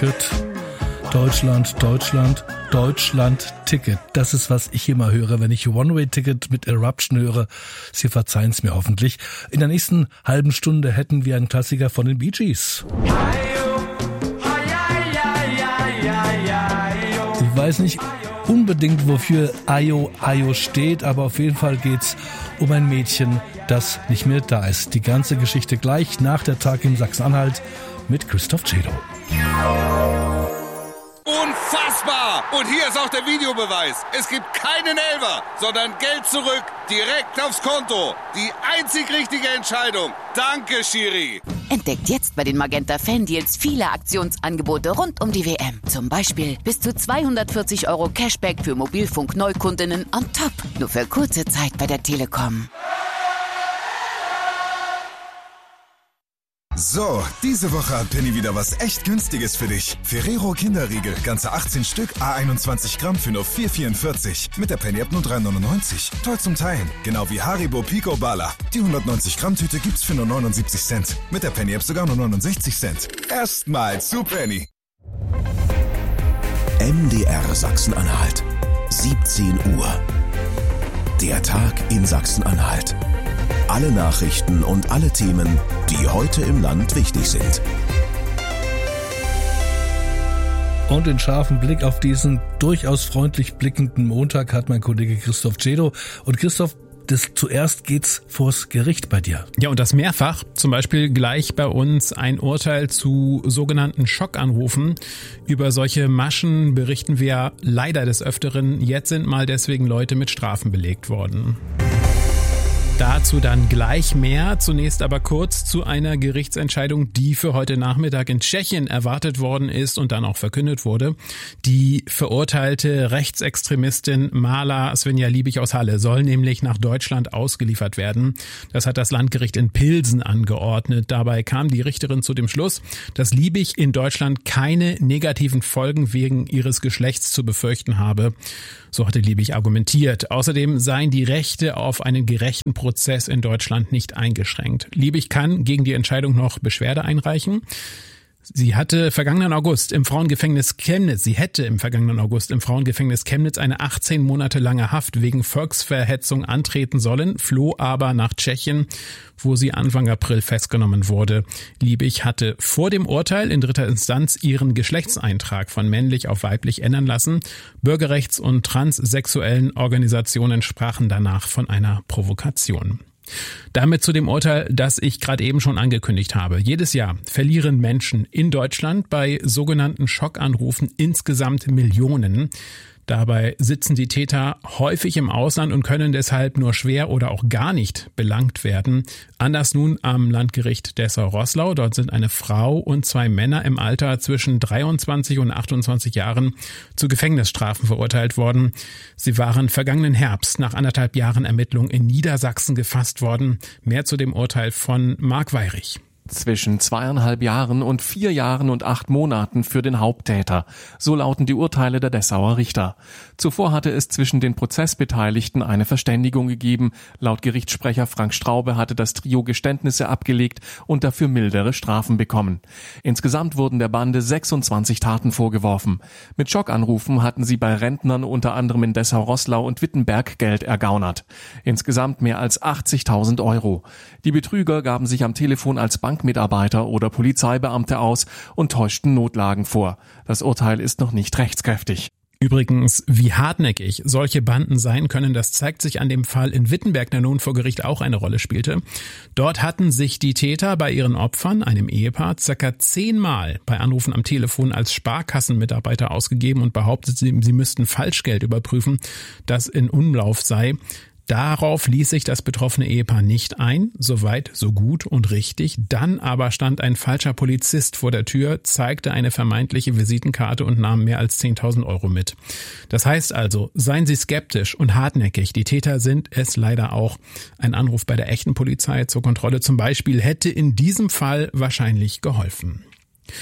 One-Way-Ticket. Deutschland, Deutschland, Deutschland-Ticket. Das ist, was ich immer höre, wenn ich One-Way-Ticket mit Eruption höre. Sie verzeihen es mir hoffentlich. In der nächsten halben Stunde hätten wir einen Klassiker von den Bee Gees. Ich weiß nicht unbedingt, wofür Ayo Ayo steht, aber auf jeden Fall geht's um ein Mädchen, das nicht mehr da ist. Die ganze Geschichte gleich nach der Tag in Sachsen-Anhalt mit Christoph Cedo. Unfassbar! Und hier ist auch der Videobeweis. Es gibt keinen Elfer, sondern Geld zurück, direkt aufs Konto. Die einzig richtige Entscheidung. Danke, Schiri. Entdeckt jetzt bei den Magenta Fan-Deals viele Aktionsangebote rund um die WM. Zum Beispiel bis zu 240 € Cashback für Mobilfunk-Neukundinnen on top. Nur für kurze Zeit bei der Telekom. So, diese Woche hat Penny wieder was echt Günstiges für dich. Ferrero Kinderriegel, ganze 18 Stück, A21 Gramm für nur 4,44. Mit der Penny-App nur 3,99. Toll zum Teilen, genau wie Haribo Pico Bala. Die 190 Gramm Tüte gibt's für nur 79 Cent. Mit der Penny-App sogar nur 69 Cent. Erstmal zu Penny. MDR Sachsen-Anhalt, 17 Uhr. Der Tag in Sachsen-Anhalt. Alle Nachrichten und alle Themen, die heute im Land wichtig sind. Und den scharfen Blick auf diesen durchaus freundlich blickenden Montag hat mein Kollege Christoph Cedo. Und Christoph, zuerst geht's vors Gericht bei dir. Ja, und das mehrfach. Zum Beispiel gleich bei uns ein Urteil zu sogenannten Schockanrufen. Über solche Maschen berichten wir leider des Öfteren. Jetzt sind mal deswegen Leute mit Strafen belegt worden. Dazu dann gleich mehr. Zunächst aber kurz zu einer Gerichtsentscheidung, die für heute Nachmittag in Tschechien erwartet worden ist und dann auch verkündet wurde. Die verurteilte Rechtsextremistin Marla Svenja Liebig aus Halle soll nämlich nach Deutschland ausgeliefert werden. Das hat das Landgericht in Pilsen angeordnet. Dabei kam die Richterin zu dem Schluss, dass Liebig in Deutschland keine negativen Folgen wegen ihres Geschlechts zu befürchten habe. So hatte Liebig argumentiert. Außerdem seien die Rechte auf einen gerechten Prozess in Deutschland nicht eingeschränkt. Liebig kann gegen die Entscheidung noch Beschwerde einreichen. Sie hätte im vergangenen August im Frauengefängnis Chemnitz eine 18 Monate lange Haft wegen Volksverhetzung antreten sollen, floh aber nach Tschechien, wo sie Anfang April festgenommen wurde. Liebig hatte vor dem Urteil in dritter Instanz ihren Geschlechtseintrag von männlich auf weiblich ändern lassen. Bürgerrechts- und transsexuellen Organisationen sprachen danach von einer Provokation. Damit zu dem Urteil, das ich gerade eben schon angekündigt habe. Jedes Jahr verlieren Menschen in Deutschland bei sogenannten Schockanrufen insgesamt Millionen. Dabei sitzen die Täter häufig im Ausland und können deshalb nur schwer oder auch gar nicht belangt werden. Anders nun am Landgericht Dessau-Roßlau. Dort sind eine Frau und 2 Männer im Alter zwischen 23 und 28 Jahren zu Gefängnisstrafen verurteilt worden. Sie waren vergangenen Herbst nach 1,5 Jahren Ermittlung in Niedersachsen gefasst worden. Mehr zu dem Urteil von Marc Weyrich. Zwischen 2,5 Jahren und 4 Jahren und 8 Monaten für den Haupttäter. So lauten die Urteile der Dessauer Richter. Zuvor hatte es zwischen den Prozessbeteiligten eine Verständigung gegeben. Laut Gerichtssprecher Frank Straube hatte das Trio Geständnisse abgelegt und dafür mildere Strafen bekommen. Insgesamt wurden der Bande 26 Taten vorgeworfen. Mit Schockanrufen hatten sie bei Rentnern unter anderem in Dessau-Roßlau und Wittenberg Geld ergaunert. Insgesamt mehr als 80.000 €. Die Betrüger gaben sich am Telefon als Bankmitarbeiter oder Polizeibeamte aus und täuschten Notlagen vor. Das Urteil ist noch nicht rechtskräftig. Übrigens, wie hartnäckig solche Banden sein können, das zeigt sich an dem Fall in Wittenberg, der nun vor Gericht auch eine Rolle spielte. Dort hatten sich die Täter bei ihren Opfern, einem Ehepaar, ca. 10-mal bei Anrufen am Telefon als Sparkassenmitarbeiter ausgegeben und behauptet, sie müssten Falschgeld überprüfen, das in Umlauf sei. Darauf ließ sich das betroffene Ehepaar nicht ein, soweit so gut und richtig. Dann aber stand ein falscher Polizist vor der Tür, zeigte eine vermeintliche Visitenkarte und nahm mehr als 10.000 € mit. Das heißt also, seien Sie skeptisch und hartnäckig. Die Täter sind es leider auch. Ein Anruf bei der echten Polizei zur Kontrolle zum Beispiel hätte in diesem Fall wahrscheinlich geholfen.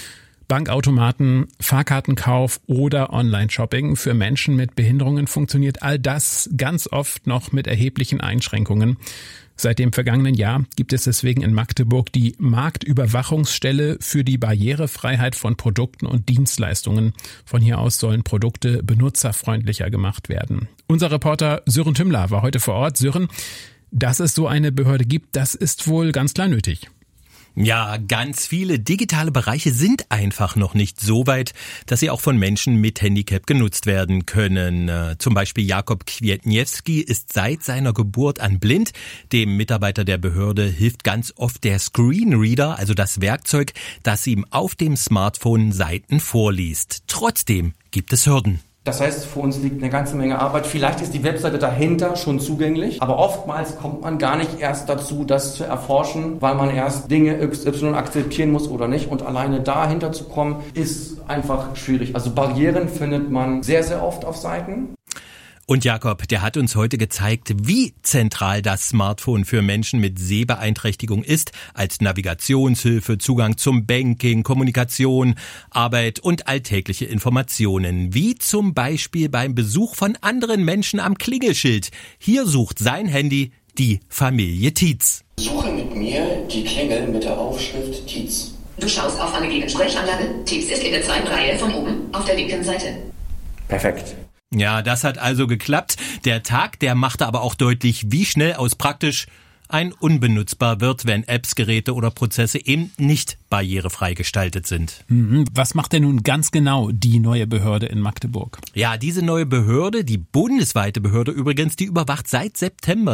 Bankautomaten, Fahrkartenkauf oder Online-Shopping. Für Menschen mit Behinderungen funktioniert all das ganz oft noch mit erheblichen Einschränkungen. Seit dem vergangenen Jahr gibt es deswegen in Magdeburg die Marktüberwachungsstelle für die Barrierefreiheit von Produkten und Dienstleistungen. Von hier aus sollen Produkte benutzerfreundlicher gemacht werden. Unser Reporter Sören Tümmler war heute vor Ort. Sören, dass es so eine Behörde gibt, das ist wohl ganz klar nötig. Ja, ganz viele digitale Bereiche sind einfach noch nicht so weit, dass sie auch von Menschen mit Handicap genutzt werden können. Zum Beispiel Jakob Kwietniewski ist seit seiner Geburt an blind. Dem Mitarbeiter der Behörde hilft ganz oft der Screenreader, also das Werkzeug, das ihm auf dem Smartphone Seiten vorliest. Trotzdem gibt es Hürden. Das heißt, vor uns liegt eine ganze Menge Arbeit. Vielleicht ist die Webseite dahinter schon zugänglich, aber oftmals kommt man gar nicht erst dazu, das zu erforschen, weil man erst Dinge XY akzeptieren muss oder nicht. Und alleine dahinter zu kommen, ist einfach schwierig. Also Barrieren findet man sehr, sehr oft auf Seiten. Und Jakob, der hat uns heute gezeigt, wie zentral das Smartphone für Menschen mit Sehbeeinträchtigung ist, als Navigationshilfe, Zugang zum Banking, Kommunikation, Arbeit und alltägliche Informationen, wie zum Beispiel beim Besuch von anderen Menschen am Klingelschild. Hier sucht sein Handy die Familie Tietz. Suche mit mir die Klingel mit der Aufschrift Tietz. Du schaust auf angegebene Sprechanlage. Tietz ist in der zweiten Reihe von oben auf der linken Seite. Perfekt. Ja, das hat also geklappt. Der Tag, der machte aber auch deutlich, wie schnell aus praktisch ein unbenutzbar wird, wenn Apps, Geräte oder Prozesse eben nicht barrierefrei gestaltet sind. Was macht denn nun ganz genau die neue Behörde in Magdeburg? Ja, diese neue Behörde, die bundesweite Behörde übrigens, die überwacht seit September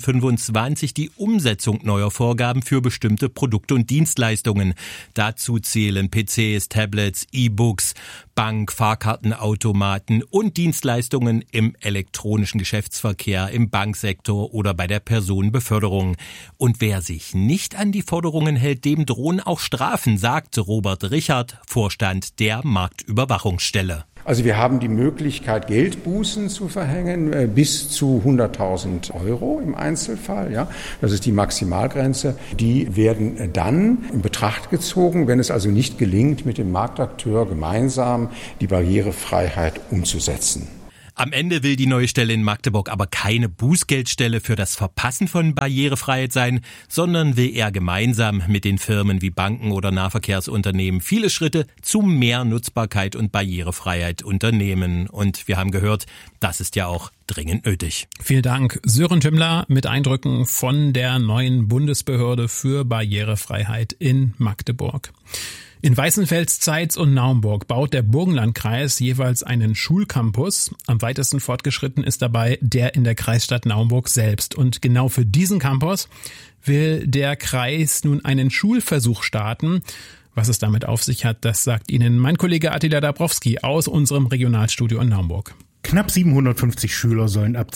2025 die Umsetzung neuer Vorgaben für bestimmte Produkte und Dienstleistungen. Dazu zählen PCs, Tablets, E-Books, Bank-, Fahrkartenautomaten und Dienstleistungen im elektronischen Geschäftsverkehr, im Banksektor oder bei der Personenbeförderung. Und wer sich nicht an die Forderungen hält, dem drohen auch Strafen, sagt Robert Richard, Vorstand der Marktüberwachungsstelle. Also wir haben die Möglichkeit, Geldbußen zu verhängen, bis zu 100.000 € im Einzelfall. Ja, das ist die Maximalgrenze. Die werden dann in Betracht gezogen, wenn es also nicht gelingt, mit dem Marktakteur gemeinsam die Barrierefreiheit umzusetzen. Am Ende will die neue Stelle in Magdeburg aber keine Bußgeldstelle für das Verpassen von Barrierefreiheit sein, sondern will eher gemeinsam mit den Firmen wie Banken oder Nahverkehrsunternehmen viele Schritte zu mehr Nutzbarkeit und Barrierefreiheit unternehmen. Und wir haben gehört, das ist ja auch dringend nötig. Vielen Dank, Sören Tümmler, mit Eindrücken von der neuen Bundesbehörde für Barrierefreiheit in Magdeburg. In Weißenfels, Zeitz und Naumburg baut der Burgenlandkreis jeweils einen Schulcampus. Am weitesten fortgeschritten ist dabei der in der Kreisstadt Naumburg selbst. Und genau für diesen Campus will der Kreis nun einen Schulversuch starten. Was es damit auf sich hat, das sagt Ihnen mein Kollege Attila Dabrowski aus unserem Regionalstudio in Naumburg. Knapp 750 Schüler sollen ab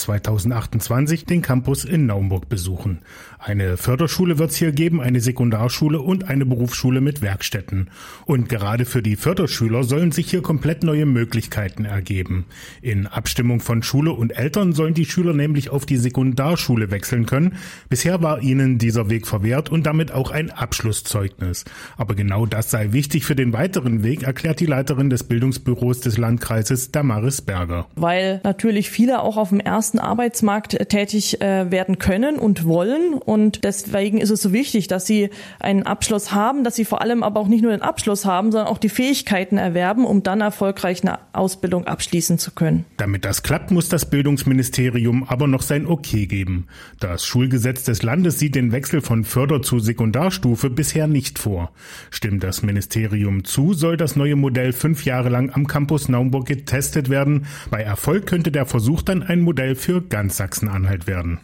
2028 den Campus in Naumburg besuchen. Eine Förderschule wird es hier geben, eine Sekundarschule und eine Berufsschule mit Werkstätten. Und gerade für die Förderschüler sollen sich hier komplett neue Möglichkeiten ergeben. In Abstimmung von Schule und Eltern sollen die Schüler nämlich auf die Sekundarschule wechseln können. Bisher war ihnen dieser Weg verwehrt und damit auch ein Abschlusszeugnis. Aber genau das sei wichtig für den weiteren Weg, erklärt die Leiterin des Bildungsbüros des Landkreises, Damaris Berger. Weil natürlich viele auch auf dem ersten Arbeitsmarkt tätig werden können und wollen. Und deswegen ist es so wichtig, dass sie einen Abschluss haben, dass sie vor allem aber auch nicht nur den Abschluss haben, sondern auch die Fähigkeiten erwerben, um dann erfolgreich eine Ausbildung abschließen zu können. Damit das klappt, muss das Bildungsministerium aber noch sein Okay geben. Das Schulgesetz des Landes sieht den Wechsel von Förder- zu Sekundarstufe bisher nicht vor. Stimmt das Ministerium zu, soll das neue Modell 5 Jahre lang am Campus Naumburg getestet werden. Bei Erfolg könnte der Versuch dann ein Modell für ganz Sachsen-Anhalt werden.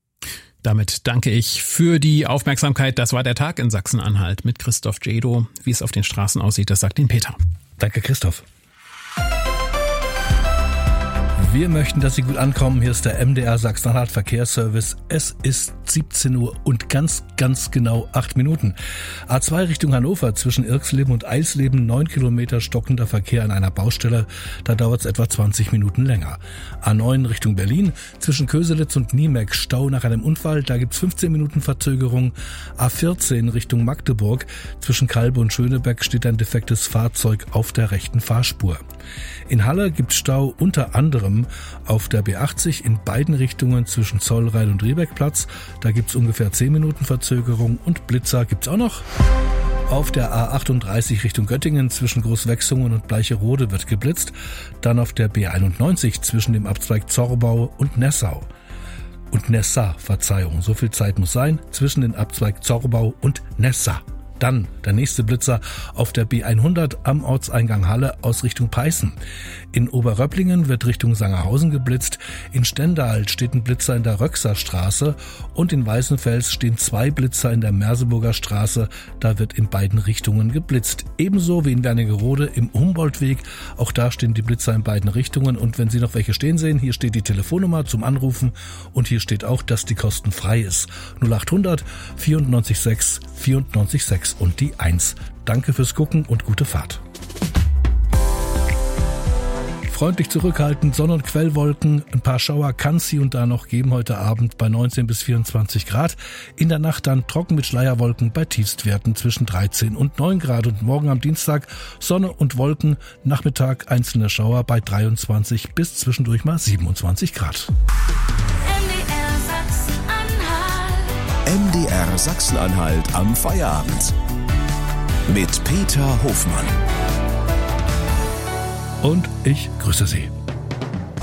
Damit danke ich für die Aufmerksamkeit. Das war der Tag in Sachsen-Anhalt mit Christoph Jedo. Wie es auf den Straßen aussieht, das sagt Ihnen Peter. Danke, Christoph. Wir möchten, dass Sie gut ankommen. Hier ist der MDR Sachsen-Anhalt Verkehrsservice. Es ist 17 Uhr und ganz genau 8 Minuten. A2 Richtung Hannover zwischen Irxleben und Eisleben, 9 Kilometer stockender Verkehr an einer Baustelle. Da dauert es etwa 20 Minuten länger. A9 Richtung Berlin zwischen Köselitz und Niemeck, Stau nach einem Unfall. Da gibt's 15 Minuten Verzögerung. A14 Richtung Magdeburg zwischen Kalbe und Schönebeck steht ein defektes Fahrzeug auf der rechten Fahrspur. In Halle gibt's Stau unter anderem auf der B80 in beiden Richtungen zwischen Zollrhein und Riebeckplatz. Da gibt's ungefähr 10 Minuten Verzögerung und Blitzer gibt's auch noch. Auf der A38 Richtung Göttingen zwischen Großwechsungen und Bleicherode wird geblitzt. Dann auf der B91 zwischen dem Abzweig Zorbau und Nessau. Und Nessa, Verzeihung, so viel Zeit muss sein, zwischen den Abzweig Zorbau und Nessa. Dann der nächste Blitzer auf der B100 am Ortseingang Halle aus Richtung Peißen. In Oberröpplingen wird Richtung Sangerhausen geblitzt. In Stendal steht ein Blitzer in der Röxer Straße und in Weißenfels stehen 2 Blitzer in der Merseburger Straße. Da wird in beiden Richtungen geblitzt. Ebenso wie in Wernigerode im Humboldtweg. Auch da stehen die Blitzer in beiden Richtungen. Und wenn Sie noch welche stehen sehen, hier steht die Telefonnummer zum Anrufen und hier steht auch, dass die kostenfrei ist. 0800 94 6 94 6 und die 1. Danke fürs Gucken und gute Fahrt. Freundlich zurückhaltend, Sonne- und Quellwolken, ein paar Schauer kann es hier und da noch geben heute Abend bei 19 bis 24 Grad. In der Nacht dann trocken mit Schleierwolken bei Tiefstwerten zwischen 13 und 9 Grad. Und morgen am Dienstag Sonne und Wolken, Nachmittag einzelne Schauer bei 23 bis zwischendurch mal 27 Grad. MDR Sachsen-Anhalt am Feierabend. Mit Peter Hofmann. Und ich grüße Sie.